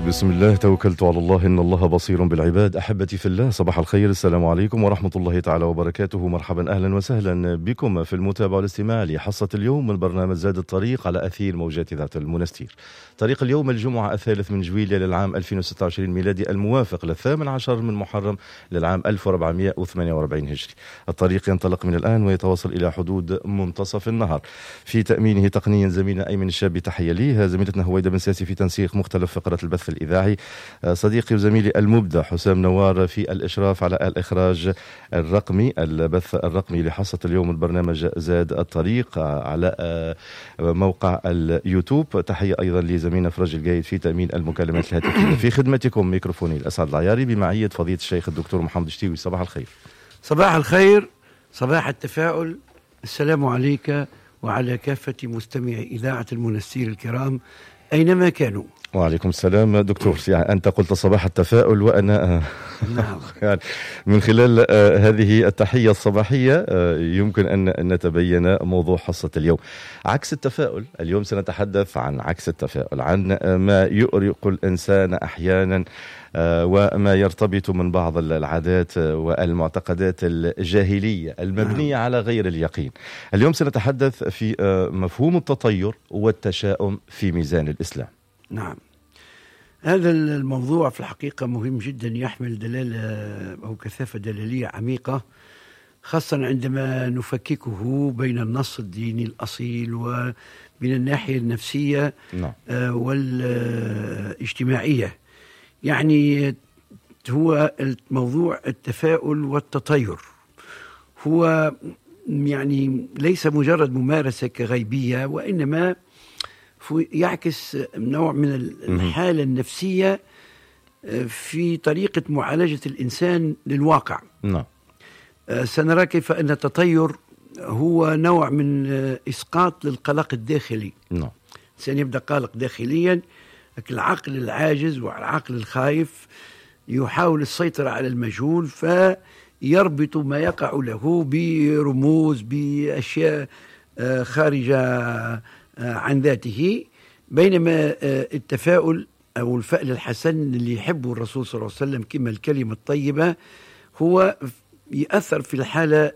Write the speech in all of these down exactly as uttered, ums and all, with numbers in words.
بسم الله توكلت على الله إن الله بصير بالعباد. أحبتي في الله، صباح الخير، السلام عليكم ورحمة الله تعالى وبركاته. مرحبا أهلا وسهلا بكم في المتابعة والاستماع لحصة اليوم من برنامج زاد الطريق على أثير موجات ذات المنستير. طريق اليوم الجمعة الثالث من جويلية للعام ألفين وستة وعشرين ميلادي، الموافق للثامن عشر من محرم للعام ألف وأربعمائة وثمانية وأربعين هجري. الطريق ينطلق من الآن ويتواصل إلى حدود منتصف النهار. في تأمينه تقنيا زميلنا أيمن الشابي، تحية ليه. زميلتنا هويدا بن ساسي في تنسيق مختلف فقرات البث الإذاعي. صديقي وزميلي المبدع حسام نوار في الإشراف على الإخراج الرقمي، البث الرقمي لحصة اليوم البرنامج زاد الطريق على موقع اليوتيوب. تحية أيضا لزميلنا فرج الجايد في تأمين المكالمات الهاتفية. في خدمتكم ميكروفوني الأسعد العياري بمعية فضيلة الشيخ الدكتور محمد شتيوي. صباح الخير. صباح الخير، صباح التفاؤل. السلام عليك وعلى كافة مستمعي إذاعة المنستير الكرام أينما كانوا. وعليكم السلام دكتور. يعني أنت قلت صباح التفاؤل وأنا نعم. يعني من خلال هذه التحية الصباحية يمكن أن نتبين موضوع حصة اليوم. عكس التفاؤل. اليوم سنتحدث عن عكس التفاؤل، عن ما يؤرق الإنسان أحيانا وما يرتبط من بعض العادات والمعتقدات الجاهلية المبنية على غير اليقين. اليوم سنتحدث في مفهوم التطير والتشاؤم في ميزان الإسلام. نعم، هذا الموضوع في الحقيقة مهم جدا، يحمل دلالة أو كثافة دلالية عميقة، خاصة عندما نفككه بين النص الديني الأصيل وبين الناحية النفسية نعم. والاجتماعية. يعني هو الموضوع التفاؤل والتطير هو يعني ليس مجرد ممارسة كغيبية، وإنما يعكس نوع من الحالة النفسية في طريقة معالجة الإنسان للواقع. نعم. سنرى كيف أن التطير هو نوع من إسقاط للقلق الداخلي. نعم. الإنسان يبدأ قلق داخليا، لكن العقل العاجز والعقل الخايف يحاول السيطرة على المجهول، فيربط ما يقع له برموز، بأشياء خارجة عن ذاته. بينما التفاؤل أو الفأل الحسن اللي يحبه الرسول صلى الله عليه وسلم كما الكلمة الطيبة هو يأثر في الحالة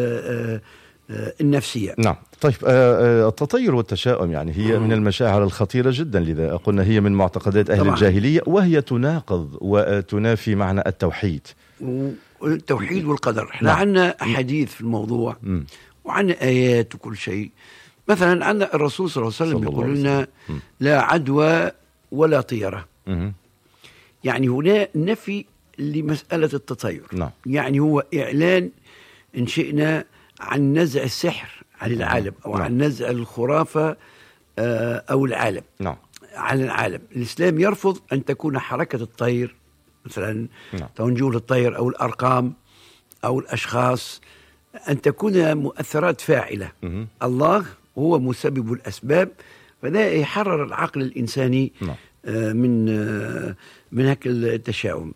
النفسية. نعم. طيب، التطير والتشاؤم يعني هي من المشاعر الخطيرة جدا، لذا قلنا هي من معتقدات أهل طبعا. الجاهلية، وهي تناقض وتنافي معنى التوحيد والتوحيد والقدر. احنا نعم. عندنا أحاديث في الموضوع م. وعندنا آيات وكل شيء. مثلا عندنا الرسول صلى الله عليه وسلم يقول لنا لا عدوى ولا طيرة. م. يعني هنا نفي لمسألة التطير. نعم. يعني هو إعلان إن شئنا عن نزع السحر عن العالم، أو نعم. عن نزع الخرافة أو العالم نعم. عن العالم. الإسلام يرفض أن تكون حركة الطير مثلا نعم. تنجول الطير أو الأرقام أو الأشخاص أن تكون مؤثرات فاعلة. م- الله هو مسبب الأسباب، فده يحرر العقل الإنساني نعم. من من هيك التشاؤم.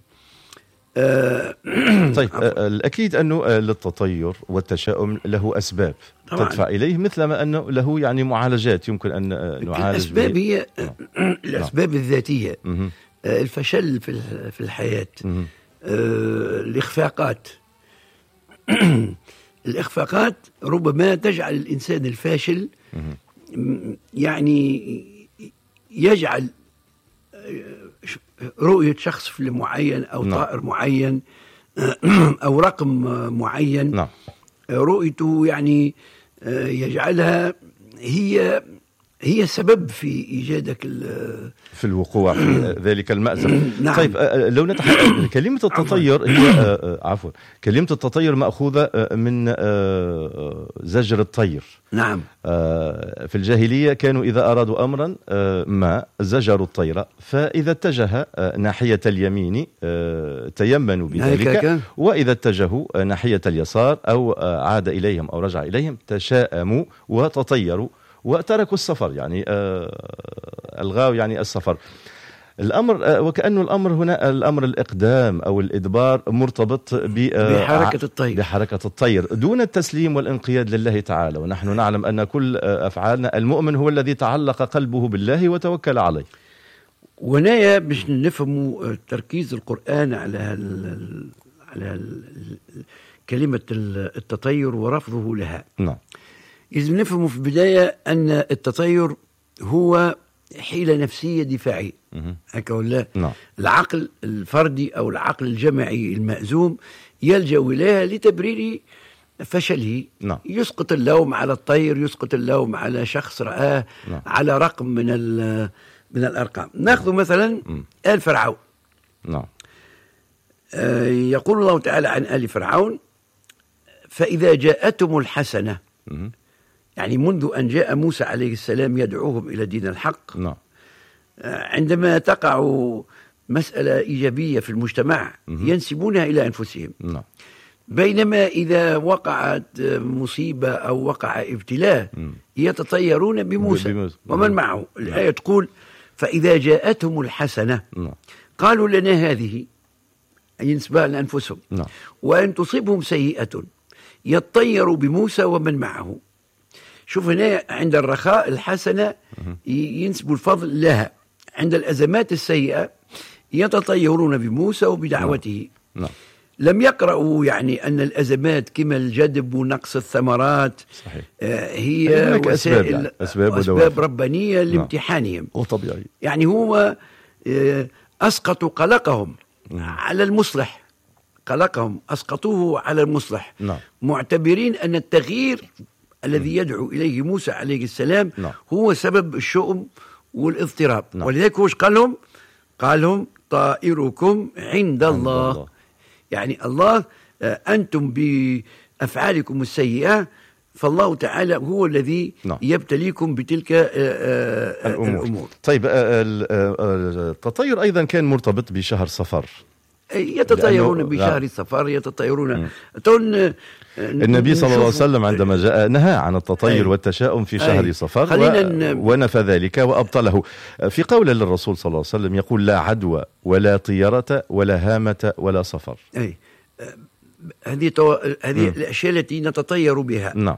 طيب، الأكيد أنه للتطير والتشاؤم له أسباب طبعاً. تدفع إليه، مثلما أنه له يعني معالجات يمكن أن نعالج. الأسباب هي الأسباب الذاتية، الفشل في الحياة، الإخفاقات. الإخفاقات ربما تجعل الإنسان الفاشل يعني يجعل رؤية شخص معين أو نعم. طائر معين أو رقم معين نعم. رؤيته يعني يجعلها هي هي سبب في إيجادك في الوقوع في ذلك المأزق. نعم. طيب، لو نتحدث كلمة التطير هي عفوا كلمة التطير مأخوذة من زجر الطير. نعم. في الجاهلية كانوا إذا أرادوا أمرا ما زجروا الطير، فإذا اتجه ناحية اليمين تيمنوا بذلك، وإذا اتجهوا ناحية اليسار أو عاد إليهم أو رجع إليهم تشاءموا وتطيروا وتركوا السفر، يعني ألغاوا يعني السفر. الأمر وكأنه الأمر هنا الأمر الإقدام أو الإدبار مرتبط بحركة الطير بحركة الطير دون التسليم والانقياد لله تعالى. ونحن نعلم أن كل أفعالنا المؤمن هو الذي تعلق قلبه بالله وتوكل عليه. وهنايا باش نفهموا تركيز القرآن على هال على هال كلمة التطير ورفضه لها. نعم. لازم نفهموا في البداية أن التطير هو حيلة نفسية دفاعية، هكا ولا؟ نعم. العقل الفردي أو العقل الجمعي المأزوم يلجأ إليها لتبرير فشله. نعم. يسقط اللوم على الطير، يسقط اللوم على شخص رآه، نعم. على رقم من من الأرقام. ناخذ مثلا آل فرعون. نعم. آه يقول الله تعالى عن آل فرعون: فإذا جاءتهم الحسنة، م- يعني منذ أن جاء موسى عليه السلام يدعوهم إلى دين الحق. نعم. آه عندما تقع مسألة إيجابية في المجتمع م- ينسبونها إلى أنفسهم. نعم. بينما إذا وقعت مصيبة أو وقع ابتلاء م- يتطيرون بموسى بموسى. ومن معه. الآية تقول: فإذا جاءتهم الحسنة نعم. قالوا لنا هذه، ينسبها لأنفسهم. نعم. وأن تصيبهم سيئة يطيروا بموسى ومن معه. شوف هنا، عند الرخاء الحسنة ينسبوا الفضل لها، عند الأزمات السيئة يتطيرون بموسى وبدعوته. نعم. لم يقرأوا يعني أن الأزمات كما الجدب ونقص الثمرات صحيح. آه هي وسائل أسباب, يعني. أسباب, أسباب ربانية لامتحانهم. وطبيعي. يعني هو آه أسقطوا قلقهم مم. على المصلح، قلقهم أسقطوه على المصلح. نعم. معتبرين أن التغيير الذي يدعو إليه موسى عليه السلام نعم. هو سبب الشؤم والاضطراب. نعم. ولذلك وش قال لهم؟ قال لهم: طائركم عند الله. الله. يعني الله أنتم بأفعالكم السيئة، فالله تعالى هو الذي نعم. يبتليكم بتلك الأمور. الأمور. طيب التطير أيضا كان مرتبط بشهر صفر، يتطيرون بشهر صفر، يتطيرون تون. النبي صلى الله عليه وسلم عندما جاء نهى عن التطير أي. والتشاؤم في شهر أي. صفر و... ونفى ذلك وأبطله. في قول للرسول صلى الله عليه وسلم يقول: لا عدوى ولا طيرة ولا هامة ولا صفر. أي. هذه تو... هذه الأشياء التي نتطير بها. نعم.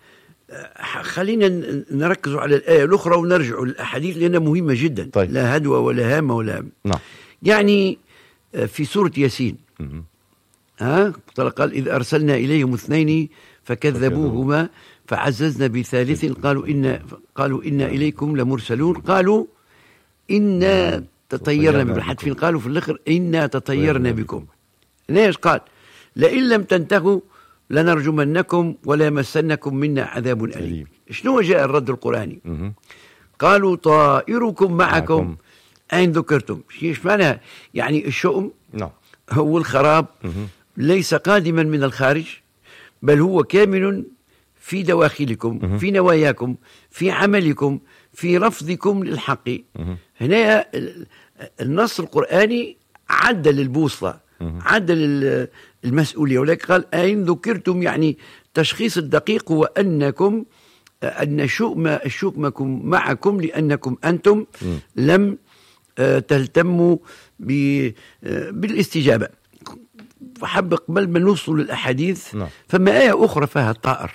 خلينا نركز على الآية الأخرى ونرجع للأحاديث لأنها مهمة جدا. طيب. لا هدوى ولا هامة ولا هامة. نعم. يعني في سورة ياسين م- ها قال: إذ أرسلنا إليهم اثنين فكذبوهما فعززنا بثالث قالوا إنا قالوا إنا إليكم لمرسلون قالوا إنا تطيرنا بكم. حتى قالوا في الآخر إنا تطيرنا بكم. ليش قال: لئن لم تنتهوا لنرجمنكم ولا يمسنكم منا عذاب أليم. شنو جاء الرد القرآني؟ م- قالوا: طائركم معكم, معكم. أين ذكرتم. ايش معنى؟ يعني الشؤم نعم. هو الخراب م- ليس قادما من الخارج، بل هو كامن في دواخلكم، م- في نواياكم، في عملكم، في رفضكم للحق. م- هنا النص القرآني عدل البوصلة، م- عدل المسؤولية. ولكن قال: أين ذكرتم، يعني تشخيص الدقيق هو أنكم أن شؤم شؤمكم معكم لأنكم أنتم م- لم تهتموا بالاستجابة. وحب قبل ما نوصل للأحاديث نعم. فما آية أخرى فيها الطائر.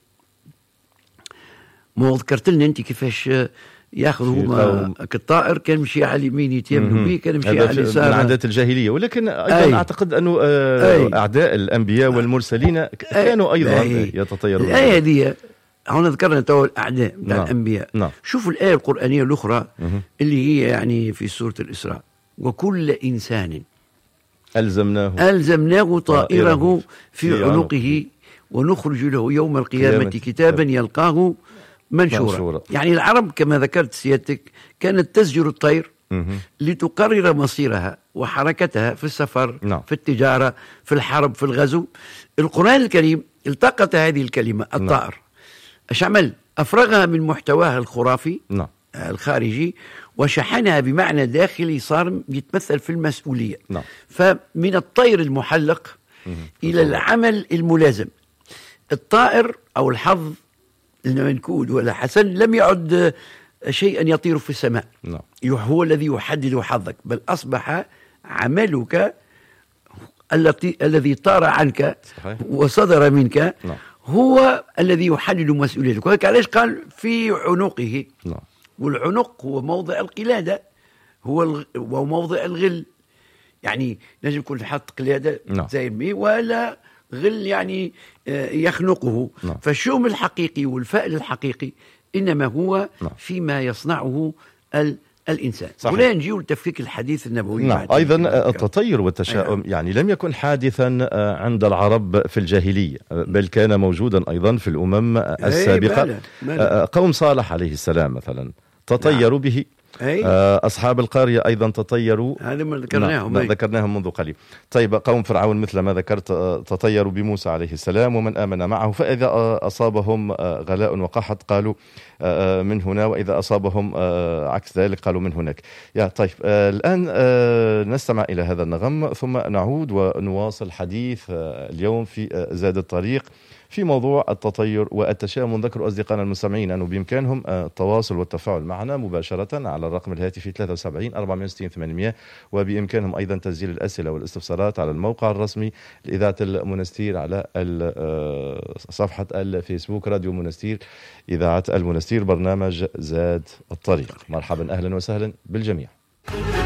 ما ذكرت لنا أنت كيفاش ياخذوا هما الطائر، كان مشي على اليمين يتيمنوا به، كان مشي على اليسار من عادات الجاهلية. ولكن أيضا أي. أعتقد أنه أعداء الأنبياء والمرسلين كانوا أيضا أي. يتطيرون. الآية دي هنا ذكرنا تو الأعداء بتاع نعم. الأنبياء. نعم. شوفوا الآية القرآنية الأخرى مه. اللي هي يعني في سورة الإسراء: وكل إنسان ألزمناه ألزمناه طائره في عنقه ونخرج له يوم القيامة كتابا يلقاه منشورا. منشورا. يعني العرب كما ذكرت سيادتك كانت تزجر الطير مه. لتقرر مصيرها وحركتها في السفر، نعم. في التجارة، في الحرب، في الغزو. القرآن الكريم التقط هذه الكلمة الطائر، نعم. ايش عمل؟ أفرغها من محتواها الخرافي، نعم. الخارجي، وشحنها بمعنى داخلي صار يتمثل في المسؤولية، نعم. فمن الطير المحلق مم. إلى العمل الملازم. الطائر أو الحظ المنكود ولا حسن لم يعد شيئا يطير في السماء، نعم. هو الذي يحدد حظك، بل أصبح عملك التي الذي طار عنك صحيح. وصدر منك، نعم. هو الذي يحدد مسؤوليتك. وهيك علاش قال في عنقه، نعم. والعنق هو موضع القلادة، هو الغ... وموضع الغل، يعني نجم يكون حط قلادة نعم. زي مي ولا غل يعني يخنقه. نعم. فالشوم الحقيقي والفأل الحقيقي إنما هو نعم. فيما يصنعه ال الإنسان. صحيح. ولا نجيو لتفكيك الحديث النبوي. نعم. أيضا التطير والتشاؤم يعني لم يكن حادثا عند العرب في الجاهلية، بل كان موجودا أيضا في الأمم السابقة. مالا. مالا. قوم صالح عليه السلام مثلا تطيروا نعم. به. أي. أصحاب القرية أيضا تطيروا، هذا ما ذكرناهم. نعم. ذكرناهم منذ قليل. طيب قوم فرعون مثل ما ذكرت تطيروا بموسى عليه السلام ومن آمن معه، فإذا أصابهم غلاء وقحط قالوا من هنا، وإذا أصابهم عكس ذلك قالوا من هناك. يا طيب الآن نستمع إلى هذا النغم ثم نعود ونواصل حديث اليوم في زاد الطريق في موضوع التطير والتشاؤم. نذكر أصدقائنا المستمعين أنه بإمكانهم التواصل والتفاعل معنا مباشرة على الرقم الهاتفي ثلاثة وسبعين أربعمائة وستين ثمانمائة، وبإمكانهم أيضا تسجيل الأسئلة والاستفسارات على الموقع الرسمي لإذاعة المنستير على صفحة الفيسبوك راديو منستير إذاعة المنستير برنامج زاد الطريق. مرحبا أهلا وسهلا بالجميع.